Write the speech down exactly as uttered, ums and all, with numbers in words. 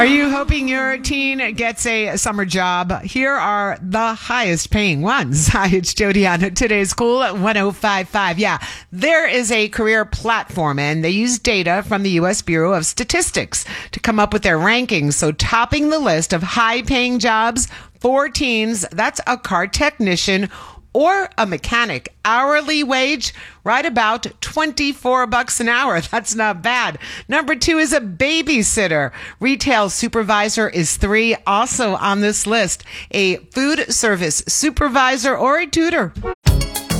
Are you hoping your teen gets a summer job? Here are the highest paying ones. Hi, it's Jody on Today's Cool at one oh five five. Yeah, there is a career platform and they use data from the U S Bureau of Statistics to come up with their rankings. So topping the list of high paying jobs for teens, that's a car technician or a mechanic. Hourly wage, right about twenty-four bucks an hour. That's not bad. Number two is a babysitter. Retail supervisor is three. Also on this list, a food service supervisor or a tutor.